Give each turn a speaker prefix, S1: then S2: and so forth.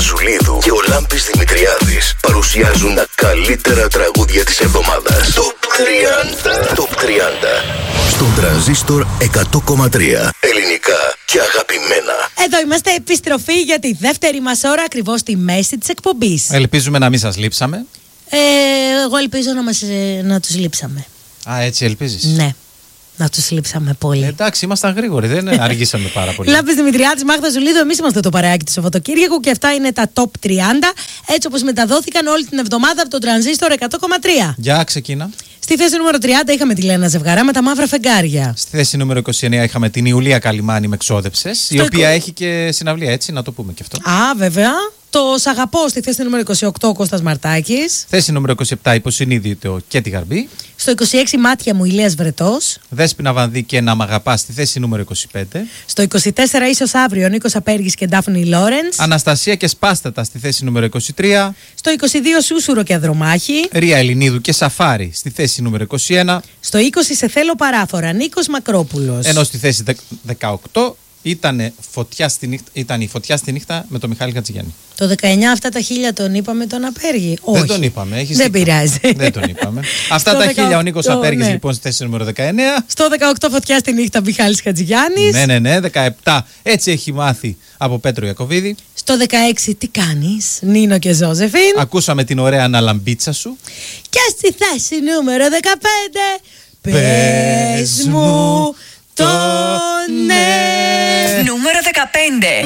S1: Ζουλίδου και ο Λάμπης Δημητριάδης παρουσιάζουν τα καλύτερα τραγούδια της εβδομάδας. Top 30 στον Τρανζίστορ 100,3. Ελληνικά και αγαπημένα.
S2: Εδώ είμαστε, επιστροφή για τη δεύτερη μας ώρα, ακριβώς στη μέση της εκπομπής.
S3: Ελπίζουμε να μην σας λείψαμε.
S2: Εγώ ελπίζω να τους λείψαμε.
S3: Α, έτσι ελπίζεις?
S2: Ναι, να τους λείψαμε πολύ.
S3: Εντάξει, ήμασταν γρήγοροι, δεν αργήσαμε πάρα πολύ.
S2: Λάμπης Δημητριάδης, Μάγδα Ζουλίδου, εμείς είμαστε το παρεάκι του Σαββατοκύριακου και αυτά είναι τα top 30, έτσι όπως μεταδόθηκαν όλη την εβδομάδα από τον Τρανζίστορ 100,3.
S3: Για ξεκίνα.
S2: Στη θέση νούμερο 30 είχαμε τη Λένα Ζευγαρά με τα μαύρα φεγγάρια.
S3: Στη θέση νούμερο 29 είχαμε την Ιουλία Καλιμάνη με Ξόδεψες, η οποία έχει και συναυλία, έτσι, να το πούμε και αυτό.
S2: Α, βέβαια. Το Σ' αγαπώ στη θέση νούμερο 28 ο Κώστας Μαρτάκης.
S3: Θέση νούμερο 27 Υποσυνείδητο και τη Γαρμπή.
S2: Στο 26 Μάτια μου Ηλίας Βρετός.
S3: Δέσποινα Βανδύ και Να Μ' αγαπάς στη θέση νούμερο 25.
S2: Στο 24 Ίσως αύριο Νίκος Απέργης και Ντάφνη Λόρενς.
S3: Αναστασία και Σπάστατα στη θέση νούμερο 23.
S2: Στο 22 Σούσουρο και Αδρομάχη.
S3: Ρία Ελληνίδου και Σαφάρι στη θέση νούμερο 21.
S2: Στο 20 Σε θέλω παράφορα Νίκος Μακρόπουλος.
S3: Ενώ στη θέση 18 ήταν η Φωτιά στη νύχτα με τον Μιχάλη Χατζηγιάννη.
S2: Το 19 αυτά τα χίλια τον είπαμε τον Απέργη? Όχι.
S3: Δεν τον είπαμε.
S2: Δεν πειράζει.
S3: Δεν τον είπαμε. Αυτά τα χίλια ο Νίκος Απέργης, ναι. Λοιπόν, στη θέση νούμερο 19.
S2: Στο 18 Φωτιά στη νύχτα Μιχάλης Χατζηγιάννης.
S3: Ναι. 17 Έτσι έχει μάθει από Πέτρο Ιακωβίδη.
S2: Στο 16 Τι κάνεις Νίνο και Ζώζεφιν.
S3: Ακούσαμε την ωραία αναλαμπίτσα σου.
S2: Και στη θέση νούμερο 15 Πες μου το ναι.
S4: Νούμερο 15.